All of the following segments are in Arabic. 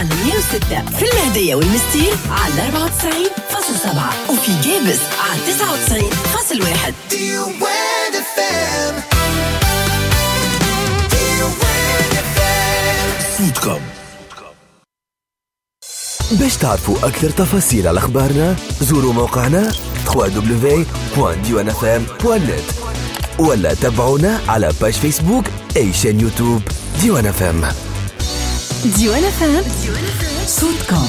على 106 في المهدية والمستير على 94.7 وفي جابس على 99.1. صوتكم. باش تعرفوا أكثر تفاصيل على أخبارنا زوروا موقعنا www.diwanfm.net ولا تابعونا على باج فيسبوك أي شان يوتيوب ديوان FM. ديوان FM صوتكم.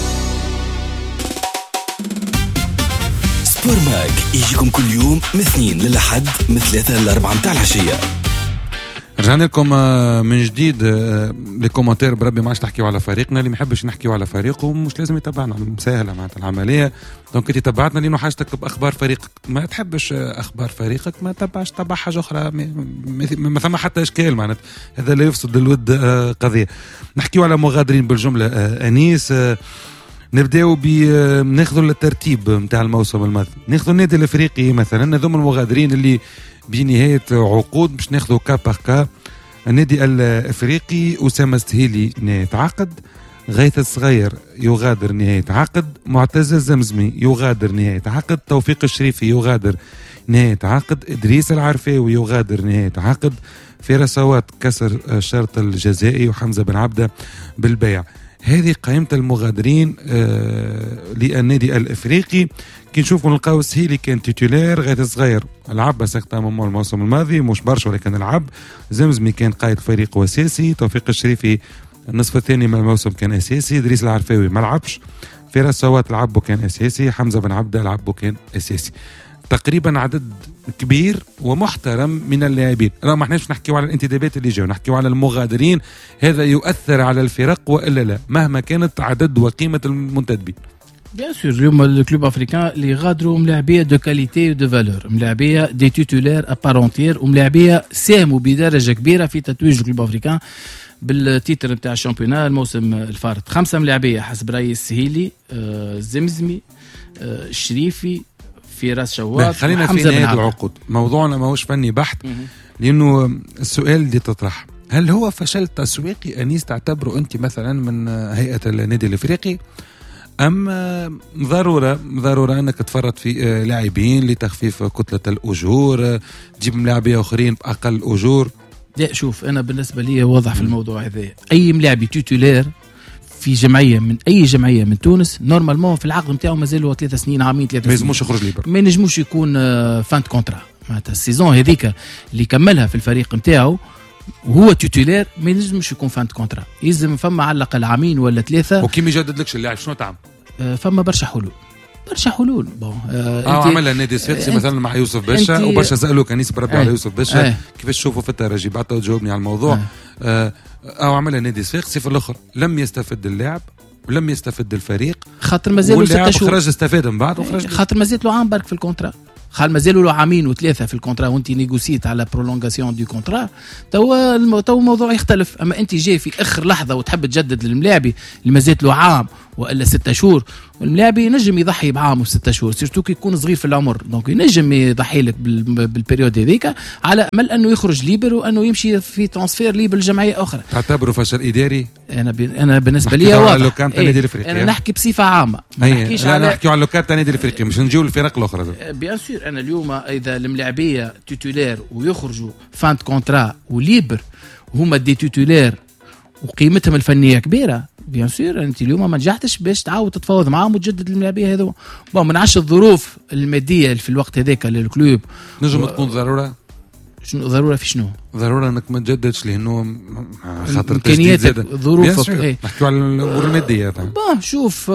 سبور ماك يجيكم كل يوم من 2 للأحد من 3 ل 4 متاع العشية. رجعنا لكم من جديد. لي كومنتير بربي ما عادش تحكيوا على فريقنا، اللي ما يحبش نحكيوا على فريقه مش لازم يتابعنا، مسهله معناتها العمليه. دونك انت تبعتنا لانه حاجتك باخبار فريقك، ما تحبش اخبار فريقك ما تبعش، تبع حاجه اخرى، ما ثم حتى اشكال معناتها، هذا لا يفسد الود قضيه. نحكيوا على مغادرين بالجمله. انيس نبداو بناخذوا الترتيب نتاع الموسم الماضي. ناخذوا النادي الافريقي مثلا، هذوم المغادرين اللي بنهاية عقود باش ناخذوا كا باغ كا. النادي الافريقي اسامه ستهيلي نهاية عقد، غيث الصغير يغادر نهاية عقد، معتز الزمزمي يغادر نهاية عقد، توفيق الشريفي يغادر نهاية عقد، ادريس العرفاوي يغادر نهاية عقد، فيرسوات كسر الشرط الجزائي، وحمزه بن عبده بالبيع. هذه قائمة المغادرين للنادي الافريقي. كي نشوفوا نلقاو السهيلي كان تيتولير، غيث الصغير لعب سيغتام الموسم الماضي مش برشا ولكن لعب، زمزمي كان قائد فريق واساسي، توفيق الشريفي النصف الثاني من الموسم كان اساسي، ادريس العرفاوي ما لعبش، فراس سوات لعبه كان اساسي، حمزه بن عبده لعبه كان اساسي. تقريبا عدد كبير ومحترم من اللاعبين. ما احناش نحكيو على الانتدابات اللي جاوا، نحكيو على المغادرين. هذا يؤثر على الفرق والا لا مهما كانت عدد وقيمه المنتدبين. بيان سور اليوم الكلوب افريكان اللي غادروا ملاعبيه دو كاليتي ودو فالور، ملاعبيه دي تيتولير ابارونتير، وملاعبيه ساهموا بدرجه كبيره في تتويج الكلوب افريكان بالتيتر نتاع الشامبيونال الموسم الفارط. 5 ملاعبيه حسب راي السهيلي، الزمزمي، الشريفي، في راس شوات. خلينا في نهاية العقود، موضوعنا ما هوش فني بحت، لأنه السؤال اللي تطرح هل هو فشل تسويقي أنيس تعتبره أنت مثلا من هيئة النادي الإفريقي، أم ضرورة أنك تفرط في لاعبين لتخفيف كتلة الأجور، تجيب ملاعبية آخرين بأقل أجور؟ لا شوف، أنا بالنسبة لي واضح في الموضوع هذا، أي ملاعبي تيتولير في جمعيه من اي جمعيه من تونس نورمالمون في العقد نتاعو مازالوا 3 سنين، عامين 3 سنين، ما يلزموش يخرج ليبر، ما ينجموش يكون فانت كونترا. معناتها السيزون هذيك اللي كملها في الفريق نتاعو وهو تيتولير ما ينجمش يكون فانت كونترا، يلزم فما على الاقل عامين ولا 3. وكي ما يجددلكش اللاعب شنو تعمل؟ فما برشا حلول. عملها النادي الصفاقسي مثلا مع يوسف باشا، وبرشا سالوك انيس بربي على يوسف باشا كيفاش تشوفوا في الترجي، بعد تجاوبني على الموضوع. او عملها النادي الصفاقسي في الاخر لم يستفد اللاعب ولم يستفد الفريق، خاطر مازالوا 6 شهور خرج استفاد من بعد وخرج، خاطر مازال له عام برك في الكونترا، خال مازالوا له عامين و3 في الكونترا، وانت نيغوسيت على برولونغاسيون دو كونترا. تو الموضوع يختلف. اما انت جاي في اخر لحظه وتحب تجدد للملاعبي اللي مازال له عام والا 6 شهور، والملاعبي ينجم يضحي بعام و6 شهور، سيرتو كي يكون صغير في العمر، دونك ينجم يضحي لك بالبريود هذيك على امل انه يخرج ليبر وانه يمشي في ترانسفير ليبر لجمعيه اخرى. تعتبره فشل اداري؟ انا بالنسبه لي واضح. انا نحكي بصفه عامه، ما نحكيش على نحكي على اللوكات تاع النادي الافريقي، مش نجيو للفرق الاخرى. بيان سور انا اليوم اذا الملاعبيه تيتولير ويخرجوا فانت كونترا وليبر وهما دي تيتولير وقيمتهم الفنيه كبيره، بيان سور انت اليوم ما نجحتش باش تعاود تتفاوض معاهم وتجدد الملاعبيه هذو. ما نعرفش الظروف الماديه في الوقت هذاك للكلوب نجم تكون ضروره. شنو ضروره؟ في شنو ضروره انك ما تجددش لانه خاطر امكانياتك ظروفك. نحكيو على الامور الماديه. شوف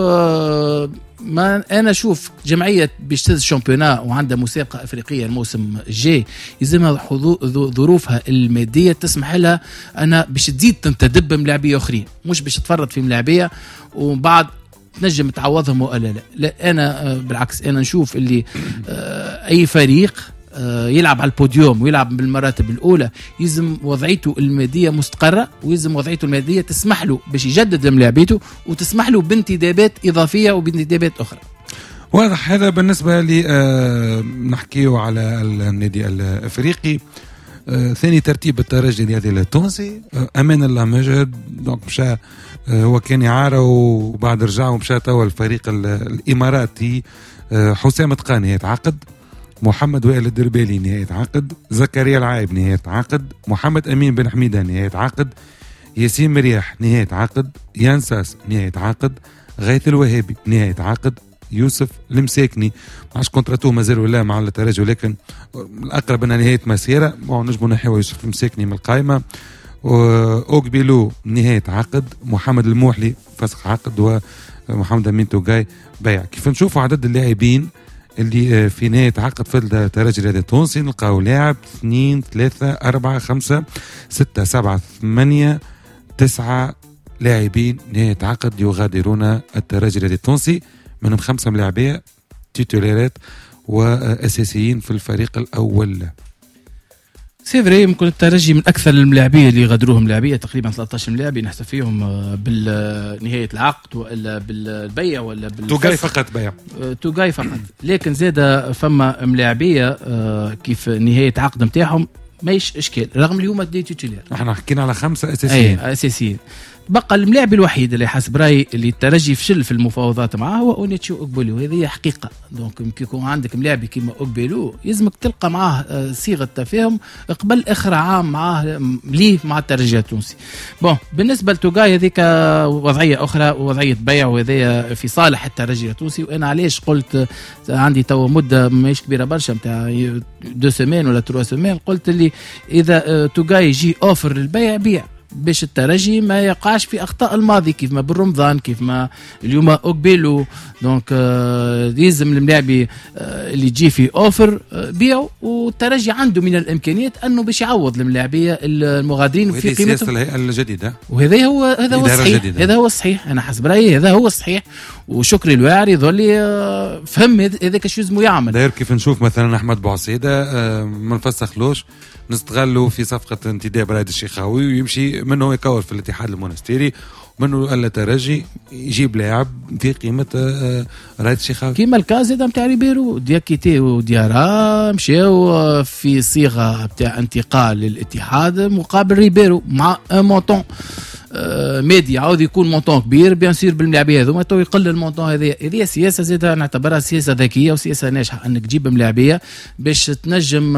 ما انا شوف جمعيه باش تهز الشامبيونات وعندها مسابقه افريقيه الموسم الجاي يلزمها ظروفها الماديه تسمح لها انا باش تزيد تنتدب ملاعبيه اخرين، مش باش تفرط في ملاعبيه وبعد تنجم تعوضهم ولا لا. انا بالعكس انا نشوف اللي اي فريق يلعب على البوديوم ويلعب بالمراتب الأولى يلزم وضعيته المادية مستقرة، ويلزم وضعيته المادية تسمح له باش يجدد لملاعبيته وتسمح له بانتدابات إضافية وبانتدابات أخرى. واضح. هذا بالنسبة لي. نحكيه على النادي الأفريقي. ثاني ترتيب الترجي الرياضي التونسي أمان الله مجد، دونك مشى هو كان إعارة وبعد رجع ومشى توا الفريق الإماراتي. حسام تقى نهاية عقد، محمد وائل الدربالي نهاية عقد، زكريا العايب نهاية عقد، محمد أمين بن حميدة نهاية عقد، ياسين مرياح نهاية عقد، يانساس نهاية عقد، غيث الوهابي نهاية عقد، يوسف المساكني معش كونتراتو مازال ولا مع الترجي، ولكن الأقرب أنها نهاية مسيرة، نجمو نحيو يوسف المساكني من القائمة. أوكبيلو نهاية عقد، محمد الموحلي فسخ عقد، ومحمد أمين توغاي بيع. كيف نشوفوا عدد اللاعبين اللي في نهاية عقد في الترجي الرياضي التونسي، نلقاو لاعب 2 3 4 5 6 7 8 9 لاعبين نهاية عقد يغادرون الترجي الرياضي التونسي، منهم 5 ملاعبية تيتوليرات وأساسيين في الفريق الأول. سيفري يمكن الترجي من اكثر الملاعبيه اللي غادروهم لاعبيه، تقريبا 13 لاعبي نحسب فيهم بنهايه العقد ولا بالبيع ولا توغاي فقط بيع، توغاي فقط. لكن زاد فما ملاعبيه كيف نهايه عقد نتاعهم ماهيش اشكال، رغم اللي هما دي تيتولير. احنا حكينا على 5 اساسيين. اساسيين. بقى الملاعب الوحيد اللي حسب رايي اللي الترجي فشل في المفاوضات معاه هو اونيتشو اوغبيلو، هذه حقيقه. دونك يمكن يكون عندك ملاعب كيما اوغبيلو يلزمك تلقى معاه صيغه تفاهم قبل اخر عام معاه ليه مع الترجي التونسي. بون بالنسبه لتوغاي هذيك وضعيه اخرى، وضعيه بيع، وهذا في صالح الترجي التونسي. وانا علاش قلت عندي تو مده ماهيش كبيره برشا نتاع 2 سيمين ولا 3 سيمين، قلت اللي اذا توغاي يجي اوفر للبيع بيع، باش الترجي ما يقعش في اخطاء الماضي كيف ما بالرمضان، كيف ما اليوم اوغبيلو. دونك يلزم الملاعبي اللي يجي في اوفر بيعوا، والترجي عنده من الامكانيات انه باش يعوض الملاعبيه المغادرين في قيمتهم. سياسه الهيئه الجديده، وهذا هو الصحيح. هذا هو الصحيح، انا حسب رايي هذا هو الصحيح. وشكري الواعري يظل فهم هذاك شو لازم يعمل. داير كيف نشوف مثلا احمد بوعسيده ما نفسخلوش، نستغلوا في صفقه انتداب رائد الشيخاوي ويمشي منه يكور في الاتحاد المونستيري، ومنه الترجي يجيب لاعب في قيمه رائد الشيخاوي كيما الكاز هذا نتاع ريبيرو. دياكيتي وديارا مشاو في صيغه نتاع انتقال للاتحاد مقابل ريبيرو مع مونطون ميدي عاود يكون مونطون كبير بيان سير بالملاعبيه هذوما تو يقل المونطون. هذه سياسه زيادة نعتبرها سياسه ذكيه وسياسه ناجحه، انك تجيب ملاعبيه باش تنجم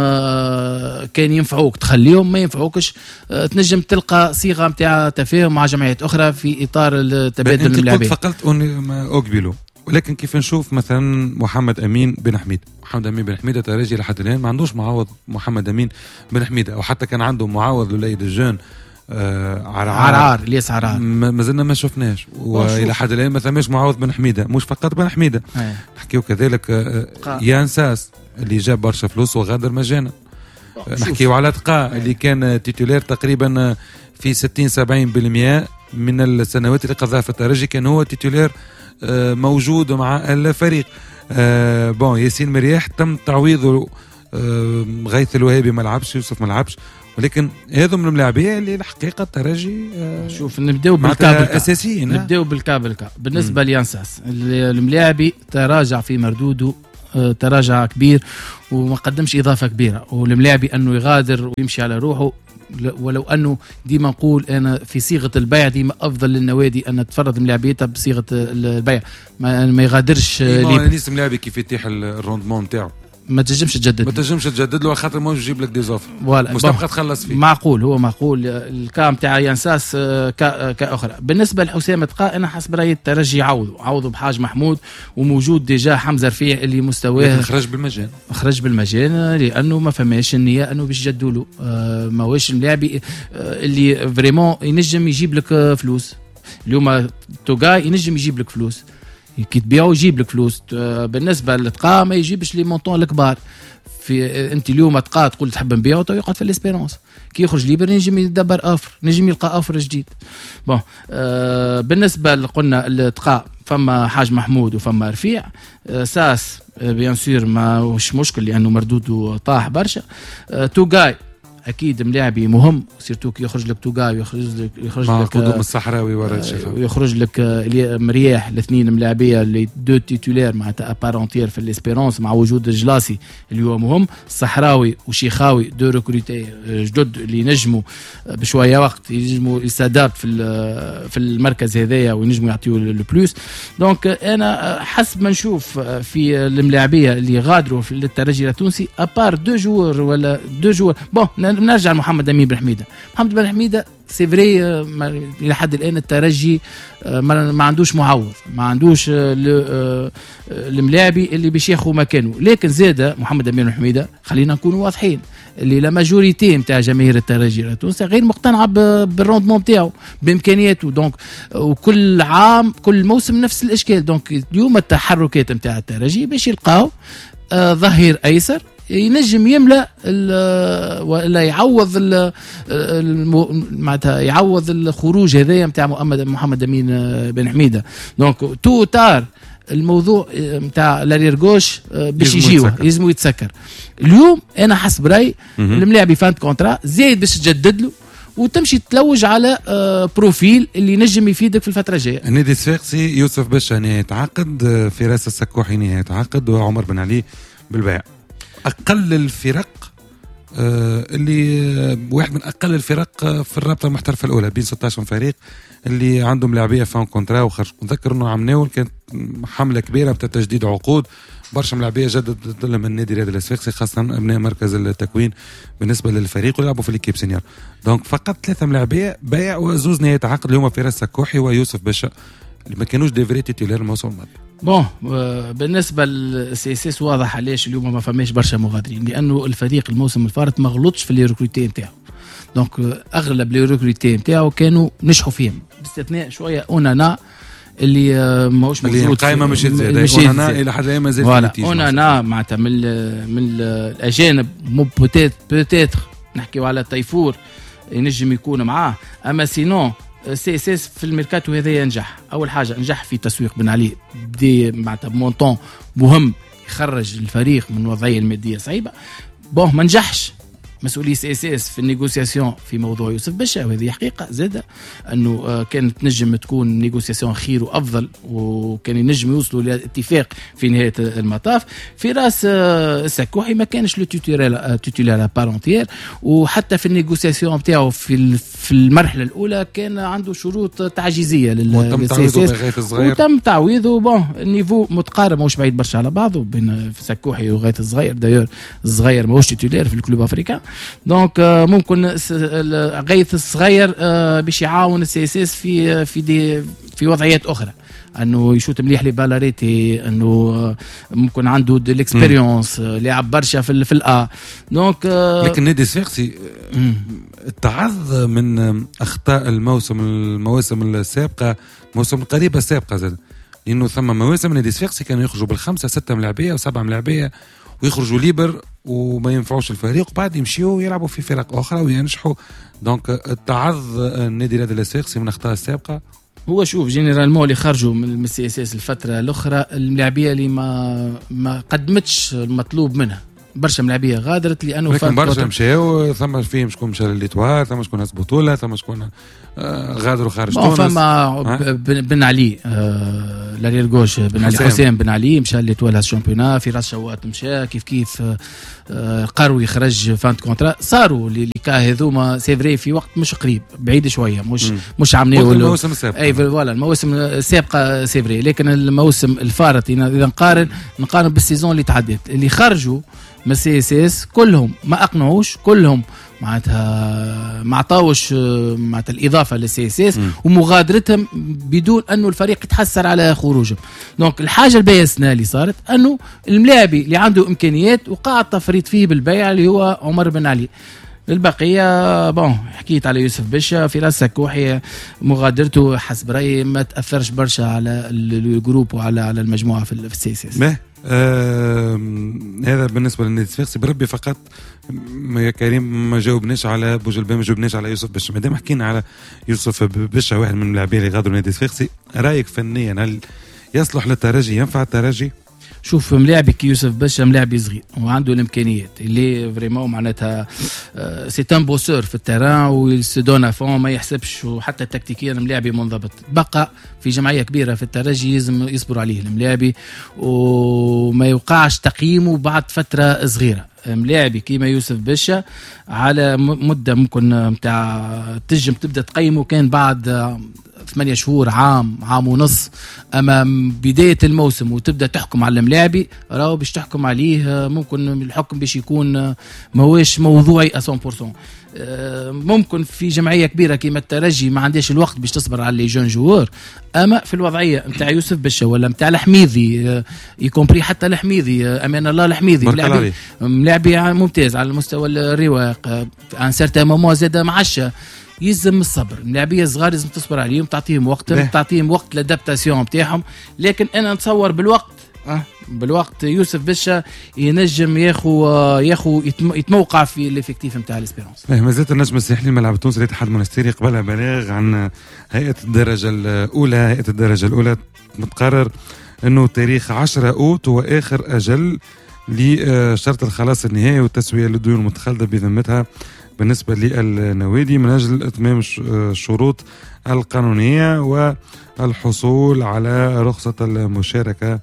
كان ينفعوك تخليهم، ما ينفعوكش تنجم تلقى صيغه نتاع تفاهم مع جمعيات اخرى في اطار التبادل الملاعبيه. انت فقلت اوغبيلو، ولكن كيف نشوف مثلا محمد امين بن حميد، محمد امين بن حميد الترجي لحد الان ما عندوش معوض محمد امين بن حميد، او حتى كان عنده معوض لوليد الجون عرعار الياس عرعار، ما زلنا ما شفناش، والى حد الان ما ثماش معوض بن حميده، مش فقط بن حميده. نحكيو كذلك يانساس اللي جاب برشا فلوس وغادر مجانا. نحكيو على تقا اللي كان تيتولير تقريبا في 60-70% من السنوات اللي قضاها في الترجي، كان هو تيتولير موجود مع الفريق. بون ياسين مرياح تم تعويضه، غيث الوهابي ما لعبش، يوسف ما لعبش، ولكن هذو من الملاعبيه اللي الحقيقه الترجي شوف نبداو بالكابل اساسيين. نبداو بالكابل بالنسبه ليانساس الملاعبي تراجع في مردوده، تراجع كبير وما قدمش اضافه كبيره، والملاعبي انه يغادر ويمشي على روحه. ولو انه ديما نقول انا في صيغه البيع ديما افضل للنوادي ان تفرض ملاعبيتها بصيغه البيع، ما يغادرش ليس ملاعبي كيف يتيح الروندمون نتاعو، ما تنجمش تجدد له خاطر ما يجيب لك ديزوفر مستبقى تخلص فيه. معقول هو معقول الكام تاع يانساس كاخرى. بالنسبه لحسام تقا انا حسب رايي الترجي عوضوا بحاج محمود، وموجود ديجا حمزه رفيع اللي مستواه خرج بالمجان لانه ما فماش النيه انه باش يجدوا له. ماهوش اللاعب اللي فريمون ينجم يجيب لك فلوس. اليوم توغاي ينجم يجيب لك فلوس، كي تبيعه يجيب لك فلوس. بالنسبه للتقا ما يجيبش لي مونطون الكبار. في انت اليوم تقا تقول تحب نبيعه تو يقعد في الاسبيرونس، كي يخرج ليبر نجم يدبر اوفر، نجم يلقى اوفر جديد. بون بالنسبه قلنا التقا فما حاج محمود وفما رفيع. ساس بيان سور ما وش مشكل لانه مردوده طاح برشا. توغاي اكيد ملاعبي مهم سيرتو كي يخرج لك توغا يخرج لك قدوم الصحراوي ورا الشفا ويخرج لك مرياح الاثنين ملاعبيه اللي دو تيتولير معناتها ابارونتير في الاسبيرونس مع وجود الجلاسي اللي هو مهم. الصحراوي وشيخاوي دو ريكروتي جدد اللي ينجموا بشويه وقت ينجموا يسادابت في المركز هذايا وينجموا يعطيوا البلوس. دونك انا حسب ما نشوف في الملاعبيه اللي غادروا في الترجي التونسي ابار دو جور بون نرجع لمحمد امين بن حميده. محمد بن حميده سي فري الى حد الان الترجي ما عندوش معوض، ما عندوش الملاعبي اللي باش ياخذوا مكانه. لكن زاد محمد امين بن حميده خلينا نكونوا واضحين اللي لا ماجوريتي نتاع جماهير الترجي التونسي غير مقتنعه بالروندمون نتاعو بامكانياته. دونك وكل عام كل موسم نفس الاشكال. دونك اليوم التحركات نتاع الترجي باش يلقاو ظهير ايسر ينجم يملا ولا يعوض معناتها يعوض الخروج هذايا نتاع محمد امين بن حميده. دونك تو تار الموضوع نتاع لارير جوش باش يجيوه يلزمو يتسكر. اليوم انا حسب رايي الملاعب فانت كونترا زايد باش تجدد له وتمشي تلوج على بروفيل اللي نجم يفيدك في الفتره الجايه. النادي الصفاقسي يوسف باشا نهاية يتعاقد، فراس السكوحي نهاية يتعاقد، وعمر بن علي بالبيع. اقل الفرق اللي واحد من اقل الفرق في الرابطه المحترفه الاولى بين 16 فريق اللي عندهم لاعبيه فان كونترا وخرج. نذكر انه عام ناول كانت حمله كبيره بتاع تجديد عقود، برشا ملاعبيه جددت من النادي الرياضي الصفاقسي خاصه ابناء مركز التكوين بالنسبه للفريق ويلعبوا في ليكيب سينيور. دونك فقط 3 ملاعبيه بيع وزوز نهايه عقد اللي هما فراس سكوحي ويوسف باشا اللي ما كانوش دي فري تيتولير الموسم الماضي. بون بالنسبه للسياسيس واضح علاش اليوم ما فماش برشا مغادرين، لانه الفريق الموسم الفارط ما غلطش في لي ريكروتي نتاعو. دونك اغلب لي ريكروتي نتاعو كانوا نجحوا فيهم باستثناء شويه اونانا اللي ماهوش موجود القائمه مش زاد اونانا الى حد الان مازال في اونانا معناتها من الاجانب مو بوتيتر نحكيو على تيفور ينجم يكون معاه. اما سينون سي اس اس في الميركاتو هذا ينجح. اول حاجه نجح في تسويق بن علي بدي معناتها بمونطون مهم يخرج الفريق من وضعيه الماديه صعيبه. بون ما نجحش مسؤولي سي اس اس في النيغوسياسيون في موضوع يوسف باشا، وهذه حقيقه زاده انه كانت تنجم تكون نيغوسياسيون خير وافضل وكان ينجم يوصلوا لاتفاق في نهايه المطاف. في راس السكوحي ما كانش لو تيتولير بارونتير، وحتى في النيغوسياسيون نتاعو في المرحله الاولى كان عنده شروط تعجيزيه للسي اس اس وتم تعويضه. بون النيفو متقارب مش بعيد برشا على بعضه بين السكوحي وغايه الصغير. دايور الصغير ماهوش تيتولير في الكلوب افريكان. دونك ممكن غيث الصغير باش يعاون السي اس اس في وضعيات اخرى، انه يشوت مليح لي بالاريتي، انه ممكن عنده الاكسبيريونس لاعب برشا في الا. دونك لكن النادي الصفاقسي اتعظ من اخطاء المواسم السابقه، الموسم القريبه السابقه زاد، لانه ثم مواسم النادي الصفاقسي كانوا يخرجوا بالخمسه 6 ملاعبيه و7 ملاعبيه ويخرجوا ليبر وما ينفعوش الفريق وبعد يمشيوا يلعبوا في فرق اخرى وينجحوا. دونك اتعظ النادي الرياضي الصفاقسي من اخطاء السابقه. هو شوف جينيرالمون اللي خرجوا من السي اس اس الفتره الاخرى الملاعبيه اللي ما قدمتش المطلوب منها، برشا ملاعبيه غادرت لانه لكن برشا مشاو، ثم فيهم شكون مشى لليتوار، ثم شكون هز بطوله، ثم شكون غادروا خارج تونس. فما بن علي لارير جوش بن علي حسين بن علي مشى ليتوال الشامبيونا. في راس شوات مشى كيف قروي خرج فانت كونترا. صاروا اللي كا هذوما سيفري في وقت مش قريب بعيد شويه مش عاملين الموسم السابق. اي فوالا الموسم السابقه سيفري. لكن الموسم الفارط اذا نقارن بالسيزون اللي تعدت اللي خرجوا من السي اس اس كلهم ما اقنعوش، كلهم معناتها ما عطاوش معناتها الاضافه للسي اس اس ومغادرتهم بدون انه الفريق يتحسر على خروجهم. دونك الحاجه البايسه اللي صارت انه الملاعبي اللي عنده امكانيات وقع التفريط فيه بالبيع اللي هو عمر بن علي. البقيه بون حكيت على يوسف باشا. في راس سكوحي مغادرته حسب رايي ما تاثرش برشا على الجروب وعلى المجموعه في السي اس اس. هذا بالنسبه للنادي الصفاقسي. بربي فقط يا كريم ما جاوبناش على بوجلبان، ما جاوبناش على يوسف باشا. مادام حكينا على يوسف باشا واحد من اللاعبين اللي غادروا النادي الصفاقسي، رايك فنيا هل يصلح للترجي؟ ينفع الترجي شوف ملاعبي كي يوسف باشا ملاعبي صغير وعنده الامكانيات اللي فريمون معناتها سي ان بوسور في التيران ويسدونا فون ما يحسبش، وحتى تكتيكيا ملاعبي منضبط. بقى في جمعيه كبيره في الترجي لازم يصبروا عليه الملاعبي وما يوقعش تقييمه بعد فتره صغيره. ملاعبي كيما يوسف باشا على مده ممكن متاع تجم تبدا تقيمه كان بعد 8 شهور عام ونص، اما بدايه الموسم وتبدا تحكم على الملاعبي راهو باش تحكم عليه ممكن الحكم باش يكون ماهوش موضوعي 100%. ممكن في جمعيه كبيره كيما الترجي ما عندهاش الوقت باش تصبر على لي جون جوور، اما في الوضعيه نتاع يوسف باشا ولا نتاع الحميدي يكمبري حتى الحميدي امان الله الحميدي ملاعبي ممتاز على مستوى الرواق ان سيرتان مومون زاد معشة يلزم الصبر. اللاعبيه الصغار لازم تصبر عليهم تعطيهم وقت تعطيهم وقت لادابتاسيون نتاعهم، لكن انا نتصور بالوقت يوسف باشا ينجم ياخو يتموقع في الافكتيف نتاع الاسبيرونس. مازالت النجم الساحلي الملعب التونسي الاتحاد المنستيري قبلها بلاغ عن هيئه الدرجه الاولى. هيئه الدرجه الاولى متقرر انه تاريخ 10 أوت هو اخر اجل لشرط الخلاص النهائي والتسويه للديون المتخلده بذمتها بالنسبة للنوادي من أجل إتمام الشروط القانونية والحصول على رخصة المشاركة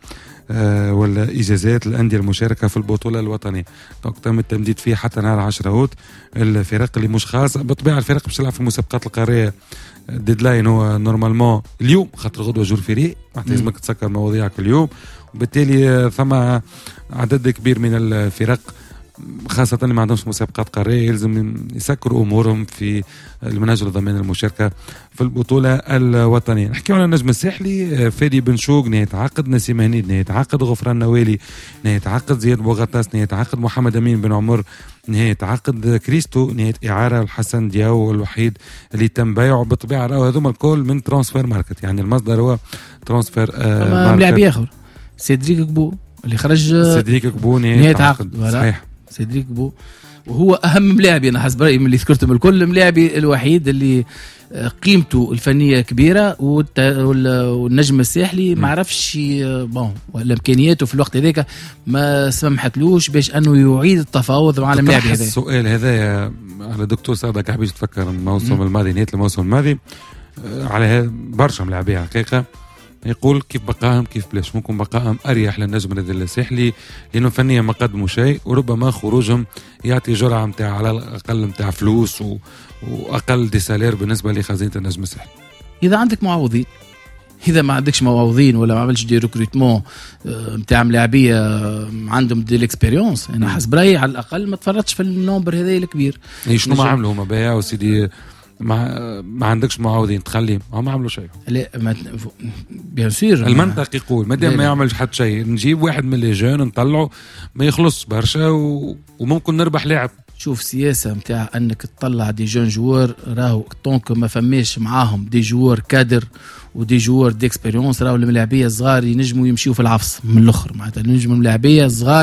ولا إجازات الأندية المشاركة في البطولة الوطنية. تم التمديد فيه حتى نهار 10 أوت. الفرق اللي مش خاصة بالطبيعة الفرق باش تلعب في المسابقات القارية الديدلاين هو نورمالمون اليوم خاطر غدوة جور فيري لازمك تسكر مواضيعك اليوم، وبالتالي ثم عدد كبير من الفرق خاصة اللي ما عندهمش مسابقات قارية يلزم يسكروا أمورهم في المنهج لضمان المشاركة في البطولة الوطنية. نحكي على النجم الساحلي فادي بن شوق نهاية عقد، نسيم هنيد نهاية عقد، غفران نوالي نهاية عقد، زياد بوغطاس نهاية عقد، محمد أمين بن عمر نهاية عقد، كريستو نهاية إعارة، الحسن دياو الوحيد اللي تم بيعه. بالطبيعة هذوما الكل من ترانسفير ماركت، يعني المصدر هو ترانسفير ماركت. لاعب آخر سيدريك كبو اللي خرج سيدريك كبو نهاية عقد صحيح. سيدريك بو وهو اهم ملاعبي انا حسب رايي من اللي ذكرتهم الكل، ملاعبي الوحيد اللي قيمته الفنيه كبيره والنجم الساحلي ما عرفش ولا امكانياته في الوقت هذاك ما سمحتلوش باش انه يعيد التفاوض مع الملاعب هذا. السؤال هذا على دكتور صادق حبيت تفكر الموسم الماضي نهايه الموسم الماضي على برشا ملاعبيه حقيقه يقول كيف بقاهم كيف بلاش ممكن بقاهم أريح للنجم الساحلي لأنه فنيا ما قدموا شيء، وربما خروجهم يعطي جرعة متاع على الأقل متاع فلوس وأقل دي سالير بالنسبة لخزينة النجم الساحلي. إذا عندك معوضين، إذا ما عندكش معوضين ولا ما عملش دي ريكروتمون متاع ملاعبية عندهم دي الإكسبيريونس، أنا حسب رأيي على الأقل ما تفرطش في النومبر هذا الكبير. شنو ما عملوا هما بايع وسيدي ما عندكش معاوضين تخليهم ما عملوا شيء. لا بيان سور المنطق يقول ما دام ما يعملش حد شيء نجيب واحد من لي جون نطلعه ما يخلص برشا وممكن نربح لاعب. شوف سياسه نتاع انك تطلع دي جون جوار راهو طونك ما فماش معاهم دي جوار كادر ودي جوار ديكسبيريونس، راهو الملاعبيه الصغار ينجموا يمشيوا في العفص من الاخر معناتها نجموا الملاعبيه الصغار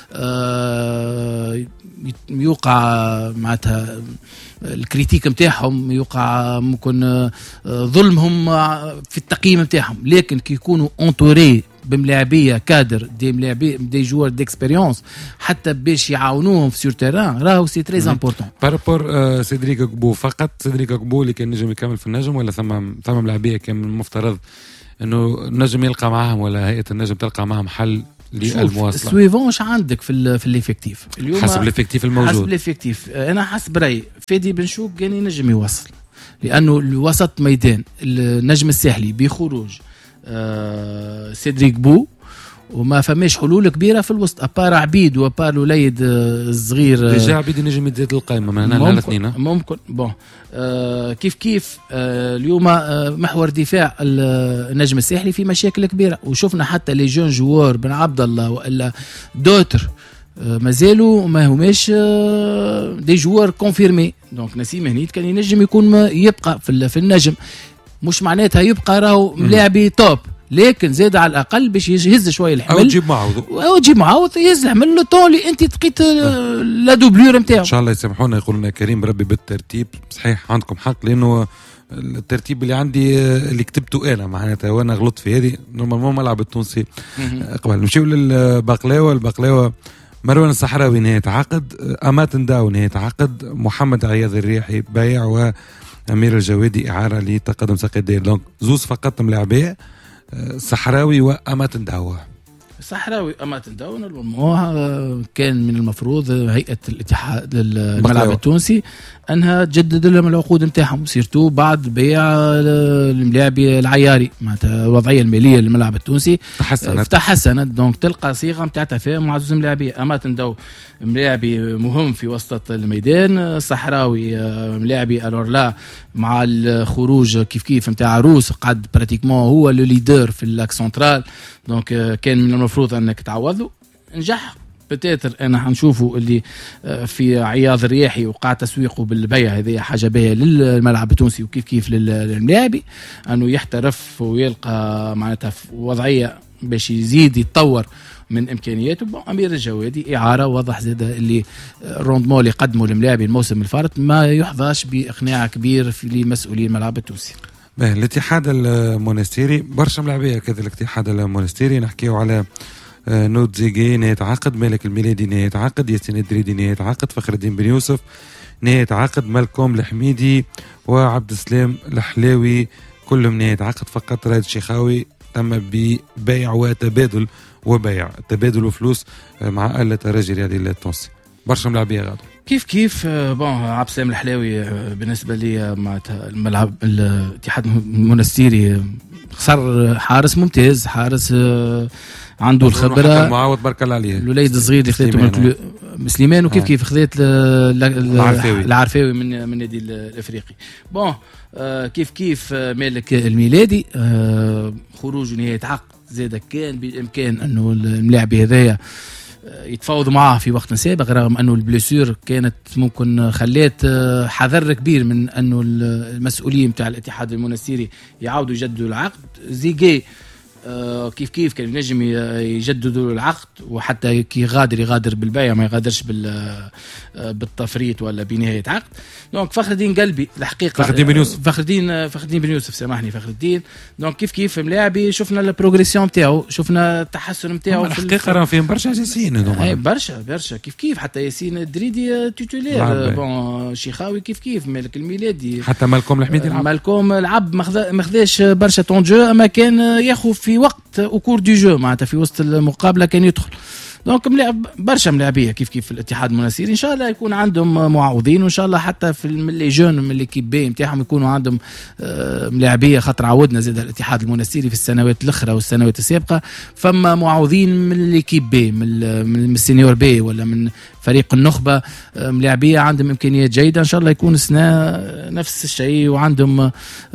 يوقع معناتها الكريتيك متاعهم يوقع ممكن ظلمهم في التقييم متاعهم، لكن كي يكونوا انتوري بملاعبيه كادر دي جوار ديكسبيريونس حتى باش يعاونوهم في سور تيران راهو سي تري امبورطون. بارابور سيدريك كبو فقط سيدريك كبو اللي كان نجم يكمل في النجم ولا ثم ملاعبيه كان المفترض انه النجم يلقى معهم ولا هيئه النجم تلقى معهم حل للمواصله؟ سويفونش عندك في الافكتيف اليوم حسب الافكتيف الموجود. حسب الافكتيف انا حسب رايي فادي بن شوق كان ينجم يوصل، لانه الوسط ميدان النجم الساحلي بخروج سيدريك بو وما فماش حلول كبيره في الوسط ابار عبيد وابار وليد الصغير ديجا عبيد نجم يزيد القائمه معنا الاثنين ممكن كيف اليوم محور دفاع النجم الساحلي في مشاكل كبيره، وشفنا حتى لي جون جوار بن عبد الله والا دوتر مازالوا ما هماش دي جوار كونفيرمي. دونك نسيم هنيد كان ينجم يكون يبقى في النجم، مش معناتها يبقى راهو ملاعبي توب، لكن زاد على الاقل باش يهز شويه الحمل او تجيب معوض يهز الحمل لو طون اللي انت تقيت لا دوبلور نتاعو. ان شاء الله يسامحونا يقولوا لنا كريم ربي بالترتيب صحيح عندكم حق، لانه الترتيب اللي عندي اللي كتبته انا معناتها وانا غلطت في هذه نورمالمون ملعب التونسي قبل. نمشيو للبقلاوه. البقلاوه مروان الصحراوي نهاية عقد، أمات نداو نهاية عقد، محمد عياض الريحي بايع، وأمير الجوادي إعارة لتقدم ساقي الدير. دونك زوز فقط ملاعبيه الصحراوي وأمات نداو. الصحراوي أمات نداو كان من المفروض هيئة الاتحاد الملعب التونسي أنها تجدد لهم العقود نتاعهم سيرتو بعد بيع الملاعبي العياري معناتها الوضعية المالية للملعب التونسي تحسنت. دونك تلقى صيغة نتاع تفاهم مع زوز ملاعبية. أمات نداو ملاعبي مهم في وسط الميدان، الصحراوي ملاعبي الورلا مع الخروج كيف نتاع عروس قعد براتيكمون هو لو ليدر في اللاك سنترال. دونك كان من المفروض انك تعوضه. نجح بتاتر انا حنشوفه اللي في عياض الرياحي وقع تسويقه بالبيع. هذه حاجه باهيه للملعب التونسي وكيف للملاعبي انه يحترف ويلقى معناتها وضعيه باش يزيد يتطور من امكانياته. امير الجوادي اعاره واضح زاد اللي الروندمون اللي قدمه الملاعبي الموسم الفارط ما يحظاش باقناع كبير في لمسؤولي الملعب التونسي. الاتحاد المونستيري برشا ملاعبيه كذا. الاتحاد المونستيري نحكيو على نود زيغي نهاية عقد، مالك الميلادي نهاية عقد، ياسين الدريدي نهاية عقد، فخر الدين بن يوسف نهاية عقد، مالكوم الحميدي وعبد السلام الحلاوي كلهم نهاية عقد. فقط رائد الشيخاوي تم ببيع وتبادل تبادل وفلوس مع آلة الترجي الرياضي التونسي. برشا ملاعبيه غادوا كيف عبد السلام الحلاوي بالنسبه لي معناتها الملعب الاتحاد المونستيري خسر حارس ممتاز، حارس عنده الخبره، معاود برك الله عليه. الوليد الصغير اللي خذيته من سليمان وكيف خذيت العرفاوي من النادي الافريقي. كيف مالك الميلادي خروج نهايه عقد زاد كان بالامكان انه الملاعب هذايا يتفاوضوا معاه في وقت سابق، رغم انه البليسور كانت ممكن خلات حذر كبير من انه المسؤولين بتاع الاتحاد المونستيري يعاودوا يجددوا العقد. زيغي كيف كان ينجم يجددوا العقد وحتى كي يغادر بالبيع ما يغادرش بالتفريط ولا بنهاية عقد. دونك فخر الدين قلبي الحقيقة فخر الدين بن يوسف سامحني فخر الدين. دونك كيف ملاعبي شفنا البروغريسيون نتاعو، شفنا التحسن نتاعو. الحقيقة راه فيهم برشا ياسين برشا كيف حتى ياسين الدريدي تيتولير. شيخاوي كيف مالك الميلادي، حتى مالكوم الحميدي مالكوم لعب ماخذاش برشا طون جو، اما كان ياخذ في وقت اوكور دي جو معناتها في وسط المقابله كان يدخل. دونك برشا ملاعبيه كيف الاتحاد المونستيري ان شاء الله يكون عندهم معوضين، وان شاء الله حتى في لي جون من ليكيب بي نتاعهم يكونوا عندهم ملاعبيه. خاطر عودنا زاد الاتحاد المونستيري في السنوات الاخرى والسنوات السابقه فما معوضين من ليكيب بي من السينيور بي ولا من فريق النخبه ملاعبيه عندهم امكانيات جيده. ان شاء الله يكون السنه نفس الشيء وعندهم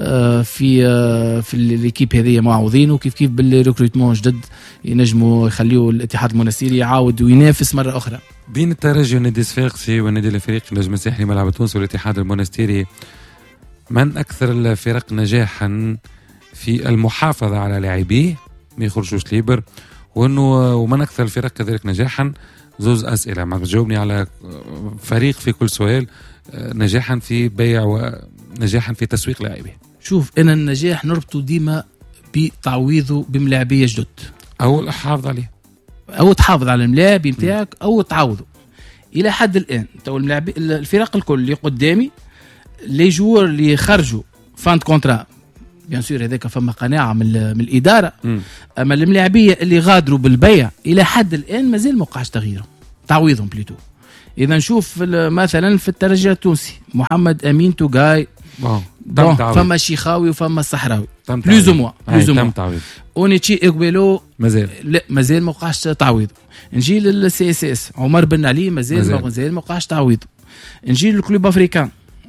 في ليكيب هذه معوضين، وكيف بالريكروتمون جدد ينجموا يخليوا الاتحاد المونستيري يعاود وينافس مرة أخرى. بين الترجي والنادي الصفاقسي والنادي الافريقي النجم الساحلي ملعب التونسي والاتحاد المونستيري، من أكثر الفرق نجاحا في المحافظة على لاعبيه ما يخرجوش ليبر، ومن أكثر الفرق كذلك نجاحا؟ زوز أسئلة ما تجاوبني على فريق في كل سؤال. نجاحا في بيع ونجاحا في تسويق لاعبيه. شوف أنا النجاح نربطه ديما بتعويضه بملاعبية جدد، أو الحافظ عليه، أو تحافظ على الملاعب نتاعك أو تعوضه. إلى حد الآن تو الفرق الكل اللي قدامي لي جوور اللي خرجوا فاند كونترا بيان سور هذاك فما قناعة من الإدارة. أما الملاعبية اللي غادروا بالبيع إلى حد الآن مازال موقعش تغييرهم تعويضهم بليتو. إذا نشوف مثلا في الترجي التونسي محمد أمين توغاي فما شيخاوي وفما الصحراوي بلوز او موا اونيتشي اغبيلو مازال ما وقعش تعويض. نجي للسي اس اس عمر بن علي مازال ما وقعش تعويض. نجي للكلوب افريكان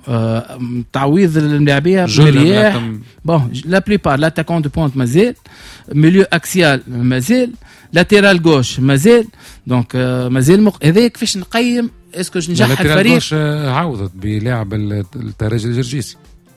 تعويض الملاعبيه مرياح لا بليبار لاتاكون دو بونت مازال، ميليو اكسيال مازال، لاتيرال غوش مازال. دونك مازال هذا كيفاش نقيم اسكو نجح الفريق. عوضت بلاعب الترجي الجرجيسي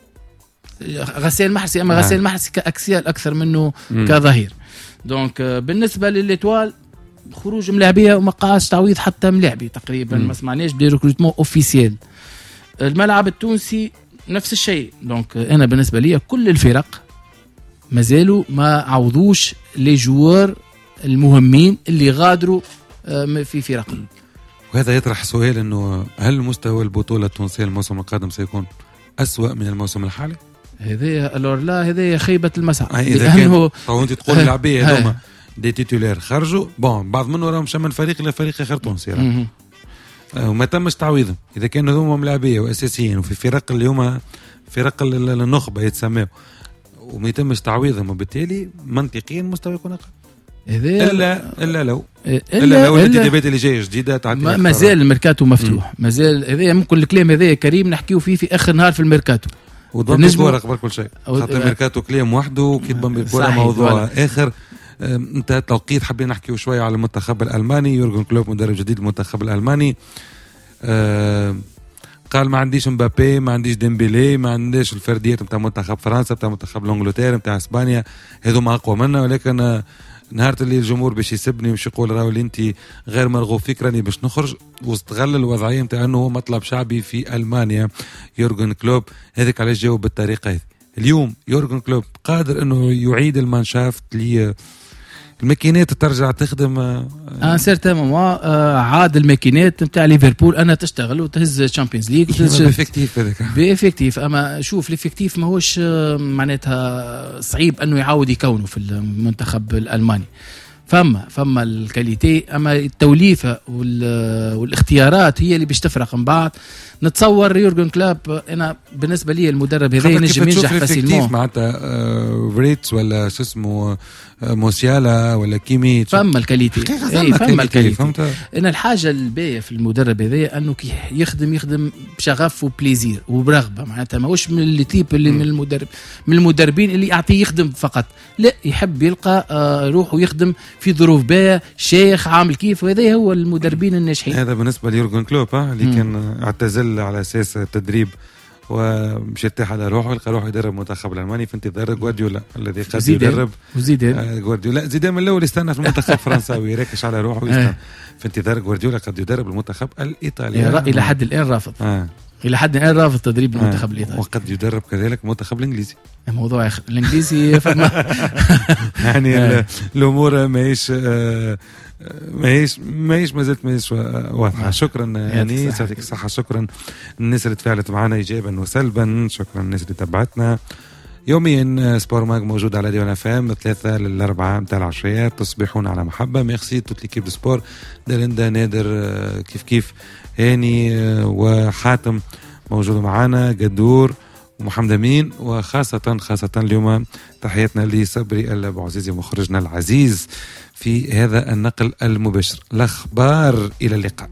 غسيل محرسي، اما غسيل محرسي كاكسيال اكثر منه كظهير. دونك بالنسبه للإتوال خروج ملاعبيه وما قاش تعويض حتى ملاعبي تقريبا ما سمعناش دي ريكروتمون اوفيسيال. الملعب التونسي نفس الشيء. دونك انا بالنسبه لي كل الفرق مازالوا ما عوضوش لي جوار المهمين اللي غادروا في فرقهم. وهذا يطرح سؤال انه هل مستوى البطوله التونسيه الموسم القادم سيكون أسوأ من الموسم الحالي؟ هذا لا هذا خيبه المسعى. لانه انت تقول اللاعبيه هذوما دي تيتولير خرجوا بون بعض منهم راهم من فريق الى فريق اخر تونسي وما تمش تعويضهم. اذا كانوا هذوما ملاعبيه واساسيين وفي فرق اليوم فرق النخبه يتسموا وما يتمش تعويضهم وبالتالي منطقيا مستوى يكون اقل. الا لو الانتدابات اللي جايه جديده تعدي ما زال الميركاتو مفتوح. ما زال هذا ممكن الكلام هذا كريم نحكيو فيه في اخر نهار في الميركاتو وضم الكوره قبل كل شيء خاطر الميركاتو كلام وحده وكي تضم الكوره موضوع اخر. انت توقيت حابين نحكيو شويه على المنتخب الالماني. يورغن كلوب مدرب جديد المنتخب الالماني قال ما عنديش مبابي ما عنديش ديمبيلي ما عنديش الفرديات نتاع منتخب فرنسا نتاع منتخب الانجلترا نتاع اسبانيا هذوما اقوى منا. ولكن نهار اللي الجمهور باش يسبني ومش يقول راهو اللي انت غير مرغوب فيك راني باش نخرج واستغل الوضعيه نتاع انه هو مطلب شعبي في المانيا. يورغن كلوب هذيك علاش جاوب بالطريقه هذه. اليوم يورغن كلوب قادر انه يعيد المانشافت لي الماكينات ترجع تخدم سيرتان مومون عاد الماكينات نتاع ليفربول انا تشتغل وتهز تشامبيونز ليغ بافكتيف هذاك بافكتيف. اما شوف الافكتيف ماهوش معناتها صعيب انه يعاود يكونه في المنتخب الالماني. فما الكاليتي اما التوليفه والاختيارات هي اللي باش تفرق من بعض. نتصور يورغن كلوب انا بالنسبه لي المدرب هذا ينجم ينجح فاسيلمون معناتها فريتس ولا شو اسمه موسيالا ولا كيميتش. فما الكاليتي فما الكاليتي. انا الحاجه الباهيه في المدرب هذا انه كي يخدم بشغف وبليزير وبرغبه. معناتها ماهوش من التيب اللي من المدربين اللي يعطيه يخدم فقط. لا يحب يلقى روحه يخدم في ظروف باهيه شيخ عامل كيف. وهذا هو المدربين الناجحين. هذا بالنسبه ليورغن كلوب اللي كان اعتزل على اساس التدريب ومش يرتاح على روحه يلقى روحه يدرب منتخب الالماني في انتظار جوارديولا الذي قد يدرب جوارديولا. زيدان من الاول استنى في المنتخب الفرنساوي يركش على روحه ويستنى في انتظار جوارديولا قد يدرب المنتخب الايطالي. الى حد الان رافض الى حد الان رافض تدريب المنتخب الايطالي وقد يدرب كذلك المنتخب الانجليزي. موضوع اخر الانجليزي فما يعني الامور ماهيش ما زلت ماهيش واضحه. شكرا انيس يعطيك الصحه. شكرا الناس اللي تفاعلت معنا ايجابا وسلبا. شكرا الناس اللي تبعتنا يوميا. سبور ماغ موجود على ديوان FM 3 ل 4 متاع العشية. تصبحون على محبة. ميرسي توت ليكيب دو سبور دالندا نادر كيف هاني وحاتم موجود معنا قدور ومحمد أمين. وخاصة اليوم تحياتنا لصبري البعزيزي مخرجنا العزيز في هذا النقل المباشر. الأخبار إلى اللقاء.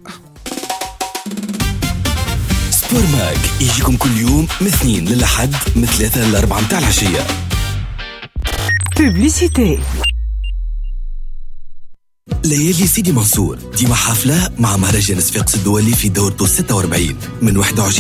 سبور ماك يجيكم كل يوم من 2 للحد من 3 ل 4 متاع العشية. بوبليسيتي. ليالي سيدي منصور ديما حفلة مع مهرجان صفاقس الدولي في دورته 46 من 21